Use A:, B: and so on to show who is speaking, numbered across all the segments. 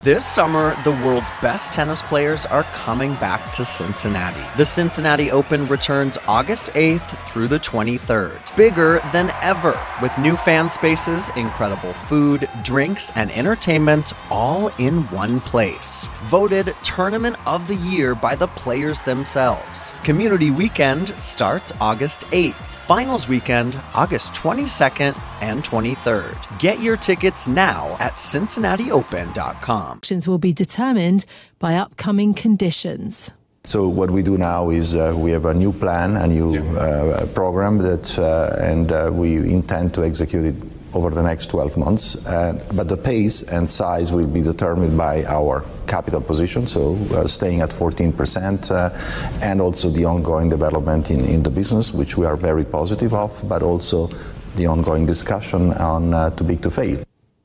A: This summer, the world's best tennis players are coming back to Cincinnati. The Cincinnati Open returns August 8th through the 23rd. Bigger than ever, with new fan spaces, incredible food, drinks, and entertainment all in one place. Voted Tournament of the Year by the players themselves. Community Weekend starts August 8th. Finals weekend, August 22nd and 23rd. Get your tickets now at CincinnatiOpen.com.
B: Will be determined by upcoming conditions.
C: So what we do now is we have a new plan, a new program that we intend to execute it over the next 12 months. But the pace and size will be determined by our capital position, so staying at 14%, and also the ongoing development in the business, which we are very positive of, but also the ongoing discussion on too big to fail.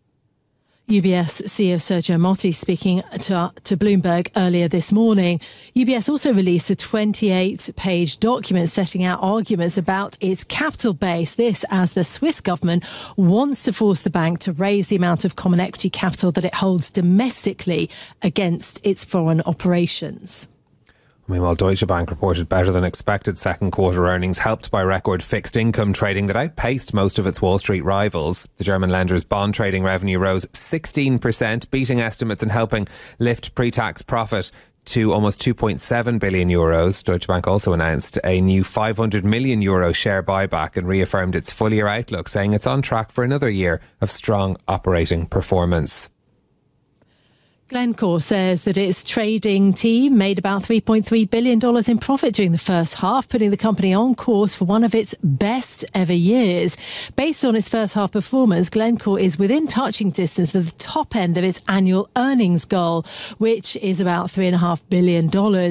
B: UBS CEO Sergio Motti speaking to Bloomberg earlier this morning. UBS also released a 28-page document setting out arguments about its capital base. This as the Swiss government wants to force the bank to raise the amount of common equity capital that it holds domestically against its foreign operations.
D: Meanwhile, Deutsche Bank reported better than expected second quarter earnings, helped by record fixed income trading that outpaced most of its Wall Street rivals. The German lender's bond trading revenue rose 16%, beating estimates and helping lift pre-tax profit to almost 2.7 billion euros. Deutsche Bank also announced a new 500 million euro share buyback and reaffirmed its full year outlook, saying it's on track for another year of strong operating performance.
B: Glencore says that its trading team made about $3.3 billion in profit during the first half, putting the company on course for one of its best ever years. Based on its first half performance, Glencore is within touching distance of the top end of its annual earnings goal, which is about $3.5 billion.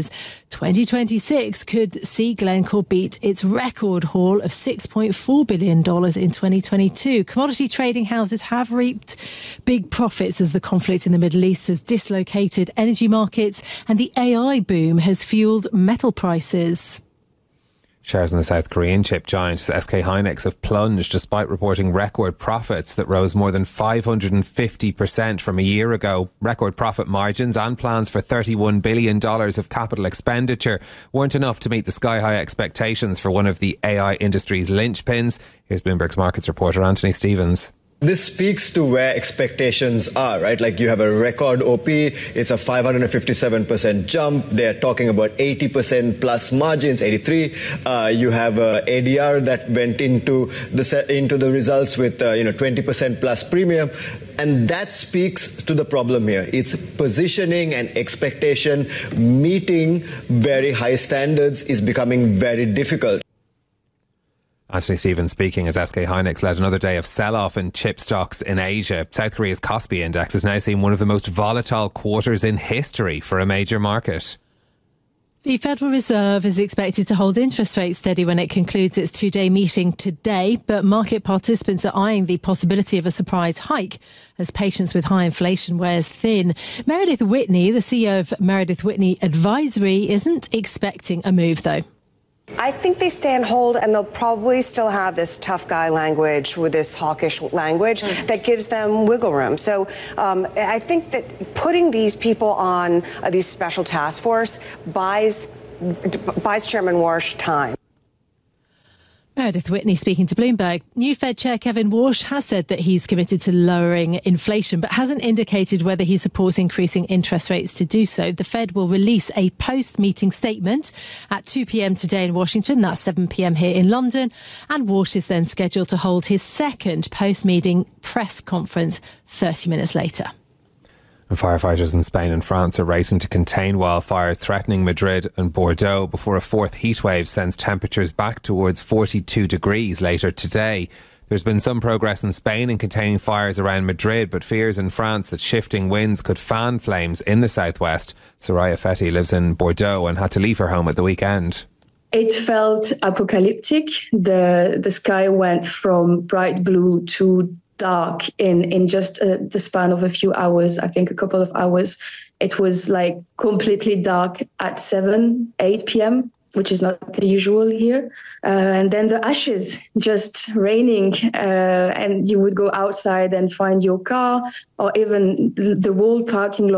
B: 2026 could see Glencore beat its record haul of $6.4 billion in 2022. Commodity trading houses have reaped big profits as the conflict in the Middle East has dislocated energy markets and the AI boom has fueled metal prices.
D: Shares in the South Korean chip giant SK Hynix have plunged despite reporting record profits that rose more than 550% from a year ago. Record profit margins and plans for $31 billion of capital expenditure weren't enough to meet the sky-high expectations for one of the AI industry's linchpins. Here's Bloomberg's markets reporter Anthony Stevens.
E: This speaks to where expectations are, right? Like you have a record OP, it's a 557% jump. They're talking about 80% plus margins, 83. You have ADR that went into the results with 20% plus premium. And that speaks to the problem here. It's positioning and expectation. Meeting very high standards is becoming very difficult.
D: Anthony Stevens speaking as SK Hynix led another day of sell-off in chip stocks in Asia. South Korea's Kospi index has now seen one of the most volatile quarters in history for a major market.
B: The Federal Reserve is expected to hold interest rates steady when it concludes its two-day meeting today, but market participants are eyeing the possibility of a surprise hike as patience with high inflation wears thin. Meredith Whitney, the CEO of Meredith Whitney Advisory, isn't expecting a move though.
F: I think they stay and hold, and they'll probably still have this tough guy language with this hawkish language that gives them wiggle room. So I think that putting these people on these special task force buys Chairman Warsh time.
B: Meredith Whitney speaking to Bloomberg. New Fed Chair Kevin Warsh has said that he's committed to lowering inflation, but hasn't indicated whether he supports increasing interest rates to do so. The Fed will release a post-meeting statement at 2 p.m. today in Washington. That's 7 p.m. here in London. And Warsh is then scheduled to hold his second post-meeting press conference 30 minutes later.
D: And firefighters in Spain and France are racing to contain wildfires threatening Madrid and Bordeaux before a fourth heatwave sends temperatures back towards 42 degrees later today. There's been some progress in Spain in containing fires around Madrid, but fears in France that shifting winds could fan flames in the southwest. Soraya Fetty lives in Bordeaux and had to leave her home at the weekend.
G: It felt apocalyptic. The sky went from bright blue to dark in just the span of a few hours, I think a couple of hours. It was like completely dark at 8 p.m., which is not the usual here. And then the ashes just raining, and you would go outside and find your car or even the whole parking lot